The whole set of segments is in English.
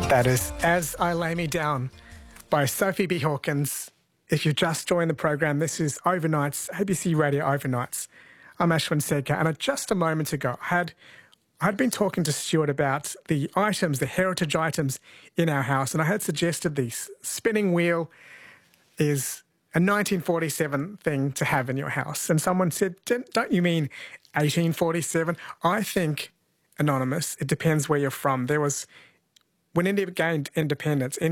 That is As I Lay Me Down by Sophie B. Hawkins. If you just joined the program, this is Overnights, ABC Radio Overnights. I'm Ashwin Sedkar, and just a moment ago, I'd been talking to Stuart about the items, the heritage items in our house, and I had suggested the spinning wheel is a 1947 thing to have in your house. And someone said, don't you mean 1847? I think, Anonymous, it depends where you're from. When India gained independence in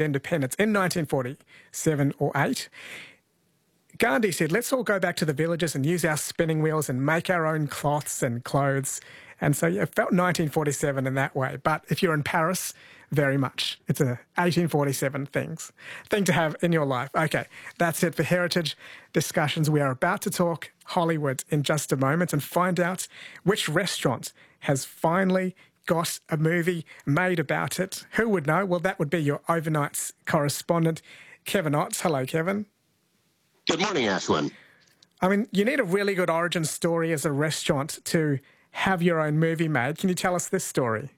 1947 or 8, Gandhi said, let's all go back to the villages and use our spinning wheels and make our own cloths and clothes. And so it felt 1947 in that way. But if you're in Paris, very much. It's a 1847 thing to have in your life. Okay, that's it for Heritage Discussions. We are about to talk Hollywood in just a moment and find out which restaurant has finally got a movie made about it. Who would know? Well, that would be your Overnights correspondent, Kevin Otts. Hello, Kevin. Good morning, Ashwin. I mean, you need a really good origin story as a restaurant to have your own movie made. Can you tell us this story?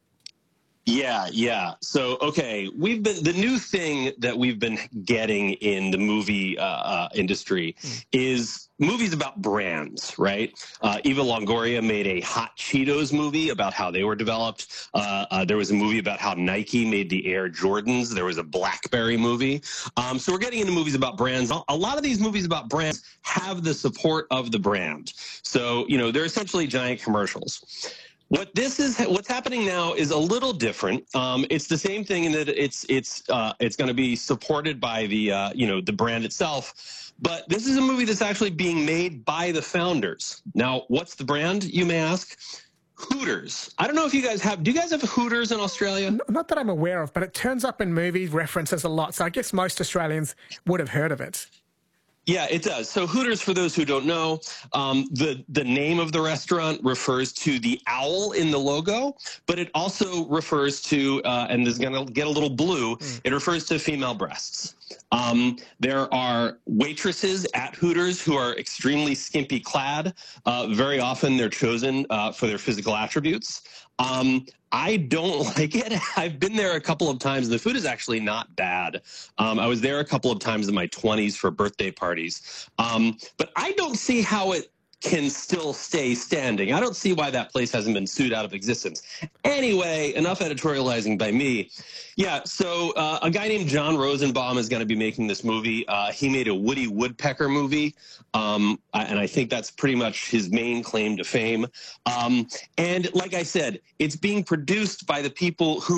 Yeah. So, okay, the new thing that we've been getting in the movie industry is movies about brands, right? Eva Longoria made a Hot Cheetos movie about how they were developed. There was a movie about how Nike made the Air Jordans. There was a BlackBerry movie. So we're getting into movies about brands. A lot of these movies about brands have the support of the brand. So, they're essentially giant commercials. What's happening now is a little different. It's the same thing in that it's going to be supported by the brand itself, but this is a movie that's actually being made by the founders. Now, what's the brand, you may ask? Hooters. I don't know if you guys do you guys have Hooters in Australia? Not that I'm aware of, but it turns up in movie references a lot, so I guess most Australians would have heard of it. Yeah, it does. So Hooters, for those who don't know, the name of the restaurant refers to the owl in the logo, but it also refers to, and this is going to get a little blue, it refers to female breasts. There are waitresses at Hooters who are extremely skimpy clad. Very often they're chosen for their physical attributes. I don't like it. I've been there a couple of times. The food is actually not bad. I was there a couple of times in my 20s for birthday parties. But I don't see how it can still stay standing. I don't see why that place hasn't been sued out of existence. Anyway, enough editorializing by me. Yeah, so a guy named John Rosenbaum is going to be making this movie. He made a Woody Woodpecker movie, and I think that's pretty much his main claim to fame. And like I said, it's being produced by the people who